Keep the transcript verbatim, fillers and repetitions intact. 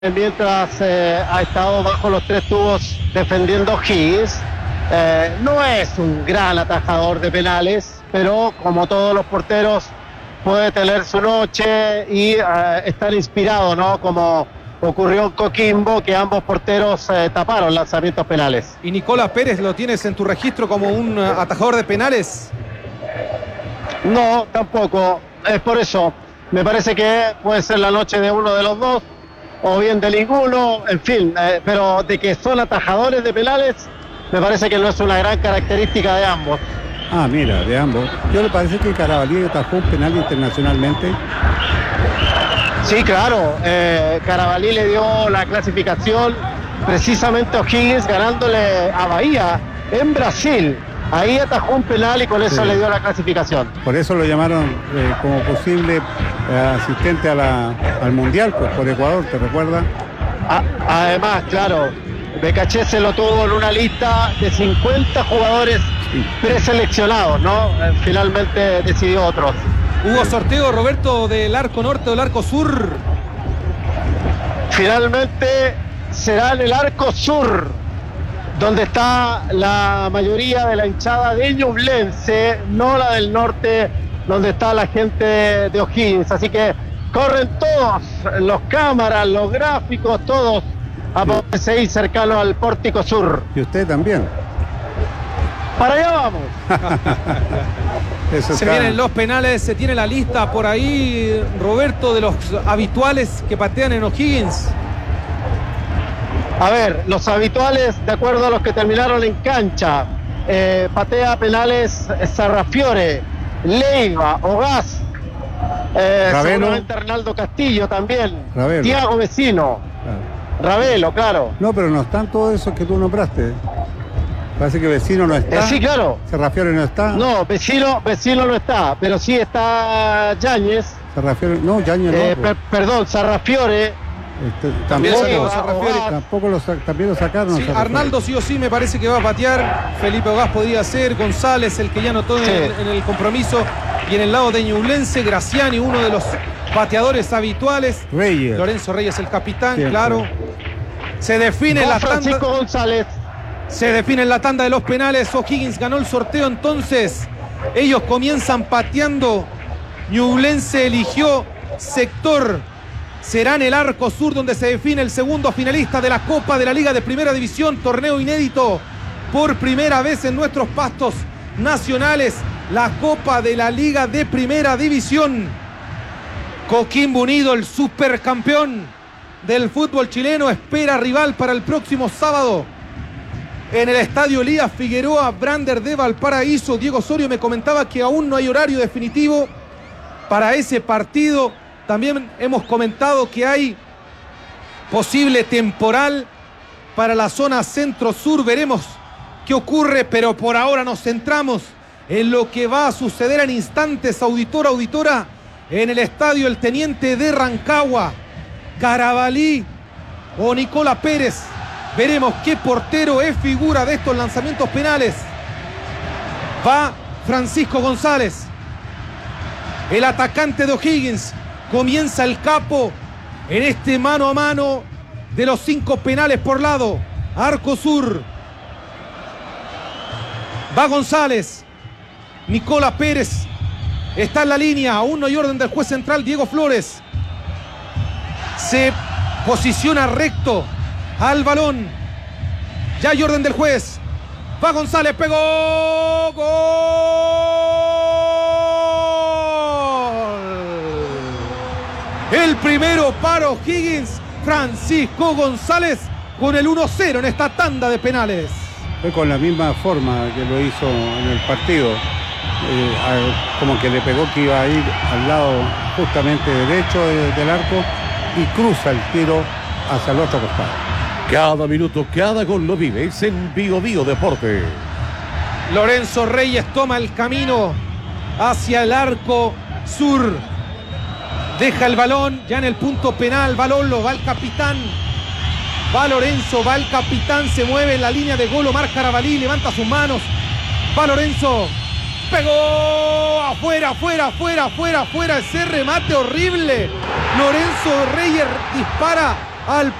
mientras eh, ha estado bajo los tres tubos defendiendo Higgins. Eh, no es un gran atajador de penales, pero como todos los porteros puede tener su noche y eh, estar inspirado, ¿no? Como ocurrió en Coquimbo, que ambos porteros eh, taparon lanzamientos penales. ¿Y Nicolás Pérez lo tienes en tu registro como un uh, atajador de penales? No, tampoco. Es por eso. Me parece que puede ser la noche de uno de los dos, o bien de ninguno, en fin. Eh, pero de que son atajadores de penales, me parece que no es una gran característica de ambos. Ah, mira, de ambos. Yo le parece que Carabalí atajó un penal internacionalmente. Sí, claro. Eh, Carabalí le dio la clasificación precisamente a O'Higgins, ganándole a Bahía en Brasil. Ahí atajó un penal y con eso sí le dio la clasificación. Por eso lo llamaron eh, como posible eh, asistente a la, al Mundial, pues por Ecuador, ¿te recuerdas? A, además, claro, Becaché se lo tuvo en una lista de cincuenta jugadores sí preseleccionados, ¿no? Eh, finalmente decidió otros. ¿Hubo sorteo, Roberto, del arco norte o del arco sur? Finalmente será en el arco sur, donde está la mayoría de la hinchada de Ñublense, no la del norte, donde está la gente de O'Higgins. Así que corren todos, los cámaras, los gráficos, todos a ponerse ahí cercano al pórtico sur. Y usted también. Para allá vamos. Eso se está... vienen los penales, se tiene la lista por ahí, Roberto, de los habituales que patean en O'Higgins. A ver, los habituales, de acuerdo a los que terminaron en cancha, eh, patea penales Sarrafiore, Leiva, Ogaz, eh, seguramente Arnaldo Castillo también, Ravelo. Tiago Vecino, claro. Ravelo, claro. No, pero no están todos esos que tú nombraste. Parece que Vecino no está. Eh, sí, claro. Sarrafiore no está. No, Vecino, Vecino no está, pero sí está Yáñez. Sarrafiore, no, Yáñez eh, no. Per, perdón, Sarrafiore. Este, tampoco, Sarrafiore, tampoco lo, también lo sacaron. Sí, Arnaldo sí o sí me parece que va a patear. Felipe Ogaz podía ser. González, el que ya anotó sí. en, en el compromiso. Y en el lado de Ñublense, Graciani, uno de los pateadores habituales. Reyes. Lorenzo Reyes, el capitán, Siempre. claro. Se define la Francisco tanda. González. Se define en la tanda de los penales. O'Higgins ganó el sorteo entonces. Ellos comienzan pateando. Ñublense eligió sector. Será en el arco sur donde se define el segundo finalista de la Copa de la Liga de Primera División. Torneo inédito por primera vez en nuestros pastos nacionales. La Copa de la Liga de Primera División. Coquimbo Unido, el supercampeón del fútbol chileno, espera rival para el próximo sábado. En el estadio Elías Figueroa, Brander de Valparaíso. Diego Osorio me comentaba que aún no hay horario definitivo para ese partido. También hemos comentado que hay posible temporal para la zona centro-sur. Veremos qué ocurre, pero por ahora nos centramos en lo que va a suceder en instantes, auditora, auditora, en el estadio El Teniente de Rancagua. Carabalí o Nicolás Pérez. Veremos qué portero es figura de estos lanzamientos penales. Va Francisco González, el atacante de O'Higgins. Comienza el capo en este mano a mano de los cinco penales por lado. Arco sur. Va González. Nicolás Pérez está en la línea. Aún no hay orden del juez central, Diego Flores. Se posiciona recto al balón. Ya hay orden del juez. Va González, pegó. ¡Gol! El primero para O'Higgins. Francisco González con el uno cero en esta tanda de penales. Fue con la misma forma que lo hizo en el partido. Eh, a, como que le pegó que iba a ir al lado justamente derecho de, del arco y cruza el tiro hacia el otro costado. Cada minuto, cada gol lo vives en Bio Bio Deporte. Lorenzo Reyes toma el camino hacia el arco sur. Deja el balón ya en el punto penal. Va Lolo, va el capitán. Va Lorenzo, va el capitán. Se mueve en la línea de gol. Omar Carabalí levanta sus manos. Va Lorenzo. Pegó. Afuera, afuera, afuera, afuera, afuera. Ese remate horrible. Lorenzo Reyes dispara al